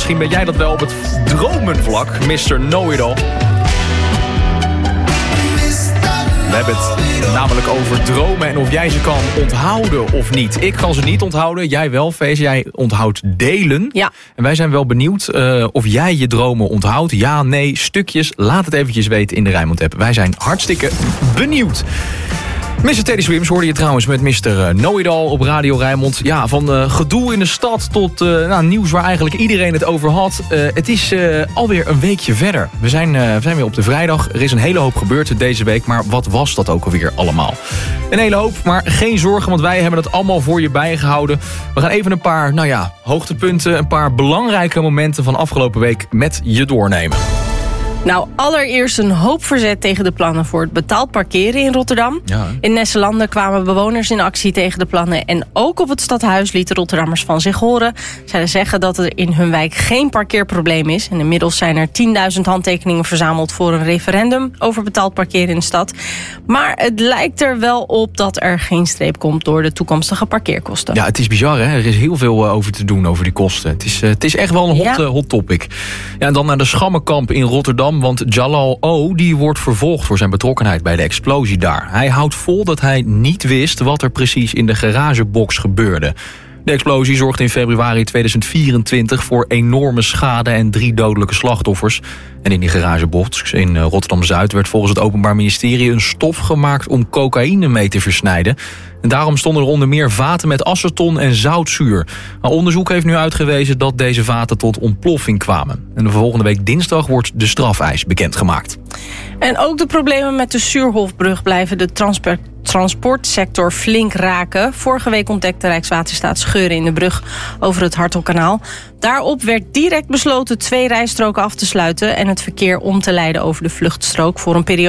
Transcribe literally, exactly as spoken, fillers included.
misschien ben jij dat wel op het dromenvlak, mister Know-it-all. We hebben het namelijk over dromen en of jij ze kan onthouden of niet. Ik kan ze niet onthouden, jij wel, Fees. Jij onthoudt delen. Ja. En wij zijn wel benieuwd uh, of jij je dromen onthoudt. Ja, nee, stukjes. Laat het eventjes weten in de Rijnmond-app. Wij zijn hartstikke benieuwd. mister Teddy Swims hoorde je trouwens met mister Know-it-all op Radio Rijnmond. Ja, van uh, gedoe in de stad tot uh, nou, nieuws waar eigenlijk iedereen het over had. Uh, het is uh, alweer een weekje verder. We zijn, uh, we zijn weer op de vrijdag. Er is een hele hoop gebeurd deze week. Maar wat was dat ook alweer allemaal? Een hele hoop, maar geen zorgen, want wij hebben het allemaal voor je bijgehouden. We gaan even een paar, nou ja, hoogtepunten, een paar belangrijke momenten van afgelopen week met je doornemen. Nou, allereerst een hoop verzet tegen de plannen voor het betaald parkeren in Rotterdam. Ja. In Nesselanden kwamen bewoners in actie tegen de plannen. En ook op het stadhuis lieten Rotterdammers van zich horen. Zij zeggen dat er in hun wijk geen parkeerprobleem is. En inmiddels zijn er tienduizend handtekeningen verzameld voor een referendum over betaald parkeren in de stad. Maar het lijkt er wel op dat er geen streep komt door de toekomstige parkeerkosten. Ja, het is bizar, hè? Er is heel veel over te doen over die kosten. Het is, uh, het is echt wel een hot, Ja. uh, hot topic. Ja, en dan naar de Schammenkamp in Rotterdam. Want Jalal O. die wordt vervolgd voor zijn betrokkenheid bij de explosie daar. Hij houdt vol dat hij niet wist wat er precies in de garagebox gebeurde. De explosie zorgde in februari tweeduizend vierentwintig voor enorme schade en drie dodelijke slachtoffers. En in die garagebox in Rotterdam-Zuid werd volgens het Openbaar Ministerie een stof gemaakt om cocaïne mee te versnijden. En daarom stonden er onder meer vaten met aceton en zoutzuur. Maar onderzoek heeft nu uitgewezen dat deze vaten tot ontploffing kwamen. En de volgende week dinsdag wordt de strafeis bekendgemaakt. En ook de problemen met de Suurhofbrug blijven de transper- transportsector flink raken. Vorige week ontdekte Rijkswaterstaat scheuren in de brug over het Hartelkanaal. Daarop werd direct besloten twee rijstroken af te sluiten en het verkeer om te leiden over de vluchtstrook voor een periode